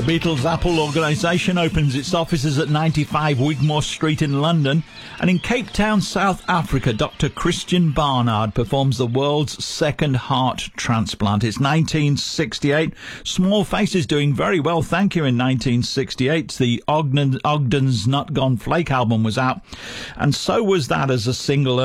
Beatles Apple organisation opens its offices at 95 Wigmore Street in London. And in Cape Town, South Africa, Dr. Christian Barnard performs the world's second heart transplant. It's 1968. Small Faces doing very well, thank you, in 1968. The Ogden's Not Gone Flake album was out. And so was that as a single